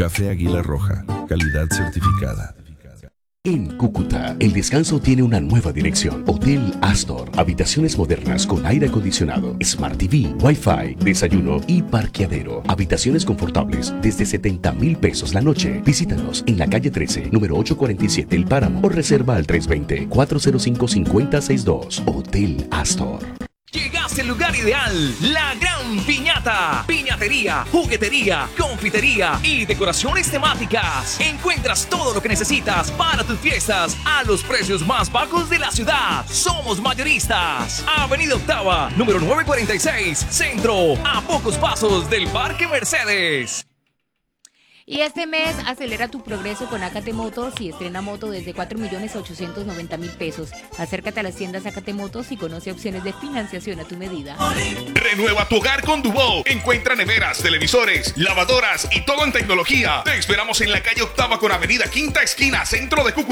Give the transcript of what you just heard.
Café Águila Roja, calidad certificada. En Cúcuta, el descanso tiene una nueva dirección. Hotel Astor. Habitaciones modernas con aire acondicionado, Smart TV, Wi-Fi, desayuno y parqueadero. Habitaciones confortables desde 70,000 pesos la noche. Visítanos en la calle 13, número 847 El Páramo o reserva al 320-405-5062. Hotel Astor. Llegaste al lugar ideal, la Gran Piñata. Piñatería, juguetería, confitería y decoraciones temáticas. Encuentras todo lo que necesitas para tus fiestas a los precios más bajos de la ciudad. Somos mayoristas. Avenida Octava, número 946, Centro, a pocos pasos del Parque Mercedes. Y este mes acelera tu progreso con Acate Motos y estrena moto desde 4.890.000 pesos. Acércate a las tiendas Acate Motos y conoce opciones de financiación a tu medida. Renueva tu hogar con Dubó. Encuentra neveras, televisores, lavadoras y todo en tecnología. Te esperamos en la calle Octava con Avenida Quinta Esquina, Centro de Cúcuta.